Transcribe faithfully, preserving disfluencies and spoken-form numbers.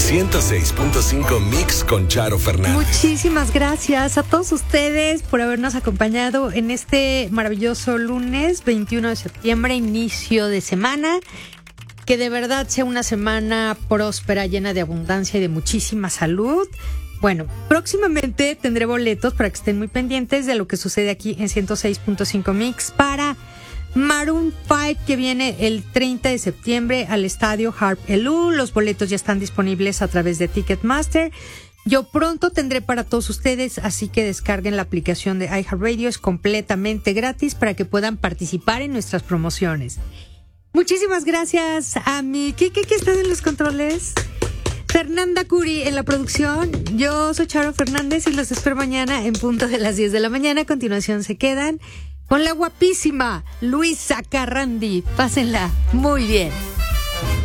ciento seis punto cinco Mix con Charo Fernández. Muchísimas gracias a todos ustedes por habernos acompañado en este maravilloso lunes veintiuno de septiembre, inicio de semana. Que de verdad sea una semana próspera, llena de abundancia y de muchísima salud. Bueno, próximamente tendré boletos para que estén muy pendientes de lo que sucede aquí en ciento seis punto cinco Mix para Maroon cinco, que viene el treinta de septiembre al estadio Harp Elú. Los boletos ya están disponibles a través de Ticketmaster. Yo pronto tendré para todos ustedes, así que descarguen la aplicación de iHeartRadio, es completamente gratis para que puedan participar en nuestras promociones. Muchísimas gracias a mi Kike, que está en los controles, Fernanda Curi en la producción. Yo soy Charo Fernández y los espero mañana en punto de las diez de la mañana. A continuación se quedan con la guapísima Luisa Carrandi. Pásenla muy bien.